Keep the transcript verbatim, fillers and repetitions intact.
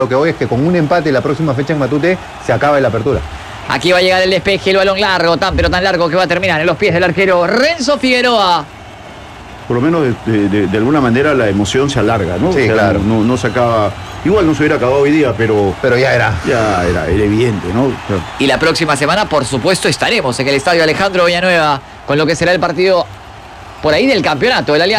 Lo que voy es que con un empate la próxima fecha en Matute se acaba la apertura. Aquí va a llegar el despeje, el balón largo, tan pero tan largo que va a terminar en los pies del arquero Renzo Figueroa. Por lo menos de, de, de alguna manera la emoción se alarga, ¿no? Sí, o sea, claro. No, no se acaba. Igual no se hubiera acabado hoy día, pero. Pero ya era. Ya era, era evidente, ¿no? Claro. Y la próxima semana, por supuesto, estaremos en el estadio Alejandro Villanueva con lo que será el partido por ahí del campeonato de la Alianza.